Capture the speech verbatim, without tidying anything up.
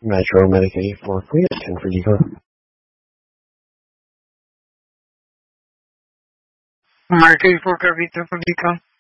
Metro Medicaid for Clear, ten for Deacon. Market for Cavita for Deacon.